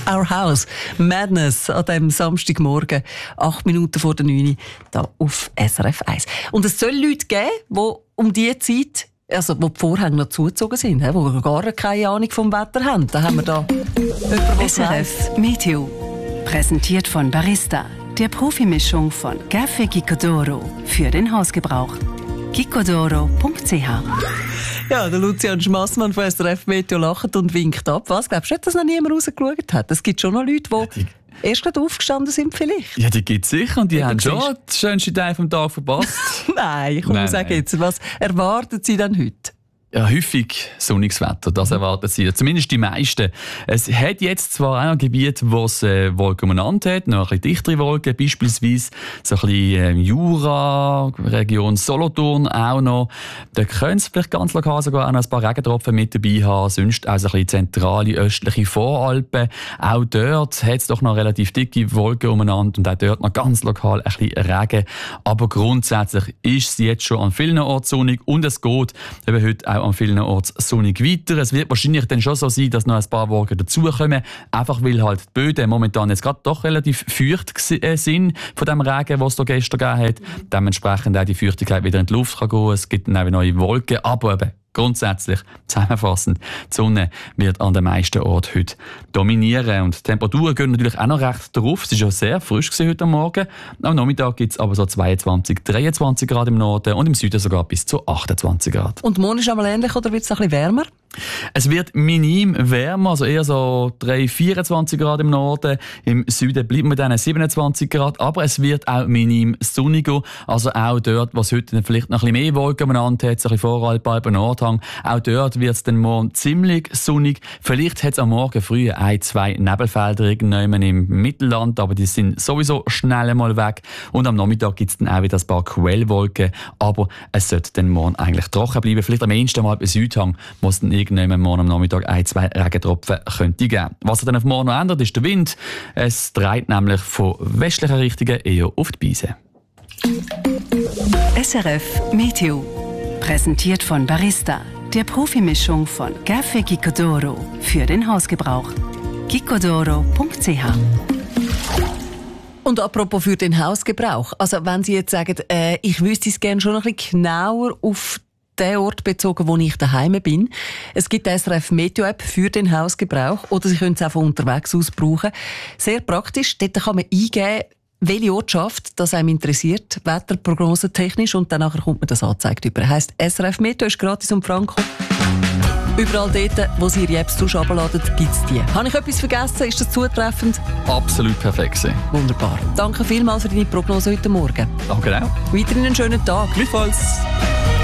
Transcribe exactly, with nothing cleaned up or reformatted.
Our House. Madness an diesem Samstagmorgen, acht Minuten vor der neun, hier auf S R F eins. Und es soll Leute geben, die um diese Zeit, also wo die Vorhänge noch zugezogen sind, die gar keine Ahnung vom Wetter haben. Da haben wir da jemanden, S R F Meteo. Präsentiert von Barista, der Profimischung von Café Gicodoro für den Hausgebrauch. gicodoro punkt c h. Ja, der Lucian Schmassmann von S R F Meteo lacht und winkt ab. Was, glaubst du nicht, dass noch niemand rausgeschaut hat? Es gibt schon noch Leute, die, die erst gerade aufgestanden sind vielleicht. Ja, die gibt es sicher und die ja, haben schon siehst. den schönsten Teil vom Tag verpasst. Nein, komm, sag jetzt, was erwarten Sie denn heute? Ja, häufig sonniges Wetter, das erwarten sie. Zumindest die meisten. Es hat jetzt zwar auch noch Gebiete, wo es äh, Wolken umeinander hat, noch ein bisschen dichtere Wolken, beispielsweise so ein bisschen äh, Jura, Region Solothurn auch noch. Da können es vielleicht ganz lokal sogar auch noch ein paar Regentropfen mit dabei haben, sonst auch so ein bisschen zentrale, östliche Voralpen. Auch dort hat es doch noch relativ dicke Wolken umeinander und auch dort noch ganz lokal ein bisschen Regen. Aber grundsätzlich ist es jetzt schon an vielen Orten sonnig und es geht eben heute auch an vielen Orten sonnig weiter. Es wird wahrscheinlich dann schon so sein, dass noch ein paar Wolken dazukommen, einfach weil halt die Böden momentan jetzt gerade doch relativ feucht sind von dem Regen, was es da gestern gegeben hat. Dementsprechend auch die Feuchtigkeit wieder in die Luft kann gehen. Es gibt dann auch neue Wolken, aber eben grundsätzlich, zusammenfassend, die Sonne wird an den meisten Orten heute dominieren. Und die Temperaturen gehen natürlich auch noch recht drauf. Es war ja sehr frisch heute Morgen. Am Nachmittag gibt es aber so zweiundzwanzig, dreiundzwanzig Grad im Norden und im Süden sogar bis zu achtundzwanzig Grad. Und morgen ist einmal ähnlich oder wird es ein bisschen wärmer? Es wird minim wärmer, also eher so drei, vierundzwanzig Grad im Norden. Im Süden bleiben wir dann siebenundzwanzig Grad, aber es wird auch minim sonniger. Also auch dort, was heute vielleicht noch ein bisschen mehr Wolken umeinander hat, so ein bisschen Voralpen, Nordhang, auch dort wird es dann morgen ziemlich sonnig. Vielleicht hat es am Morgen früh ein, zwei Nebelfelder irgendwann im Mittelland, aber die sind sowieso schnell mal weg. Und am Nachmittag gibt es dann auch wieder ein paar Quellwolken, aber es sollte dann morgen eigentlich trocken bleiben. Vielleicht am ehesten mal bei Südhang, wo es dann irgendwann morgen am Nachmittag ein, zwei Regentropfen könnte geben. Was sich dann auf morgen noch ändert, ist der Wind. Es dreht nämlich von westlichen Richtungen eher auf die Beise. S R F Meteo. Präsentiert von Barista, der Profimischung von Café Gicodoro für den Hausgebrauch. gicodoro punkt c h. Und apropos für den Hausgebrauch, also wenn Sie jetzt sagen, äh, ich wüsste es gerne schon ein bisschen genauer auf den Ort bezogen, wo ich daheim bin. Es gibt die S R F Meteo-App für den Hausgebrauch oder Sie können es auch von unterwegs aus brauchen. Sehr praktisch, dort kann man eingeben, welche Ortschaft das einem interessiert, Wetterprognose technisch, und danach kommt man das angezeigt über. Heisst, S R F Meteo ist gratis und franko. Überall dort, wo Sie Ihre Apps herunterladen, gibt es die. Habe ich etwas vergessen? Ist das zutreffend? Absolut perfekt. Wunderbar. Danke vielmals für deine Prognose heute Morgen. Danke auch. Weiterhin einen schönen Tag. Gleichfalls.